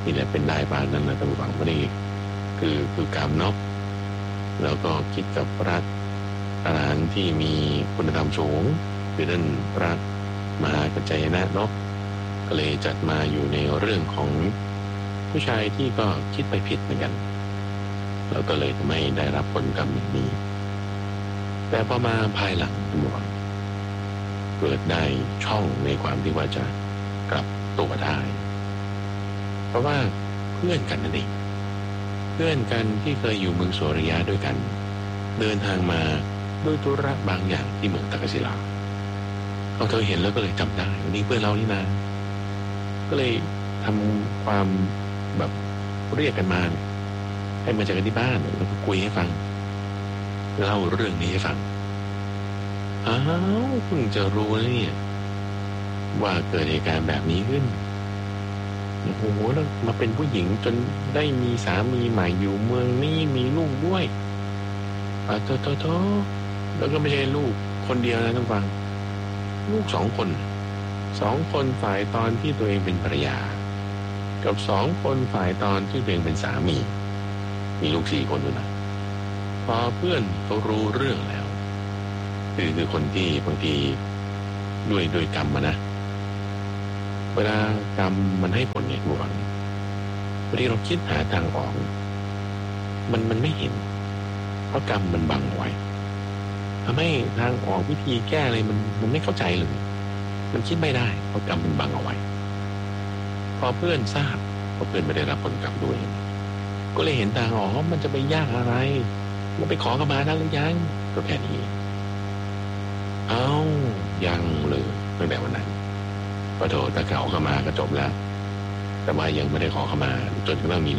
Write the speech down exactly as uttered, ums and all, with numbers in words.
นี่แหละเป็นได้ปานนั้นนะท่านผู้ฟังไม่ได้คือคือกรรมเนาะแล้วก็คิดกับพระอรหันต์ที่มีคุณธรรมสูงคือท่านพระมหากัจจายนะเนาะก็เลยจัดมาอยู่ในเรื่องของผู้ชายที่ก็คิดไปผิดเหมือนกันแล้วก็เลยทำให้ได้รับผลกรรมอย่างนี้แต่พอมาภายหลังท่านผู้ฟังเกิดได้ช่องในความที่ว่าจะกลับตัวได้เพราะว่าเพื่อนกันนั่นเองเพื่อนกันที่เคยอยู่เมืองโสริยะด้วยกันเดินทางมาด้วยธุระบางอย่างที่เมืองตักกศิลาเอาเธอเห็นแล้วก็เลยจำได้วันนี้เพื่อนเรานี่นะก็เลยทำความแบบเรียกกันมาให้มาเจอกันที่บ้านแล้วก็คุยให้ฟังเล่าเรื่องนี้ให้ฟังอ้าวเพิ่งจะรู้นะเนี่ยว่าเกิดเหตุการณ์แบบนี้ขึ้นโอ้โหแล้วมาเป็นผู้หญิงจนได้มีสามีใหม่อยู่เมืองนี้มีลูกด้วยอ่ะโตโตโตแล้วก็ไม่ใช่ลูกคนเดียวนะท่านฟังลูกสองคนสองคนฝ่ายตอนที่ตัวเองเป็นภรรยากับสองคนฝ่ายตอนที่ตัวเองเป็นสามีมีลูกสี่คนด้วยนะพอเพื่อนเขารู้เรื่องแล้วคือคือคนที่บางทีด้วยด้วยกรรมมานะเวลากรรมมันให้ผลเนี่ยบางบางทีเราคิดหาทางออกมันมันไม่เห็นเพราะกรรมมันบังไว้ทำให้ทางออกวิธีแก้อะไรมันมันไม่เข้าใจเลยมันคิดไม่ได้เพราะกรรมมันบังเอาไว้พอเพื่อนทราบเพราะเพื่อนไม่ได้รับผลกรรมด้วยก็เลยเห็นทางออกว่ามันจะไปยากอะไรมันไปขอขมาได้หรือยังก็แค่นี้เอ้ายังเลยตั้งแต่วันนั้นพอโทษถ้าเขาขมาก็จบแล้วแต่ว่ายังไม่ได้ขอขมาจนกระทั่งมี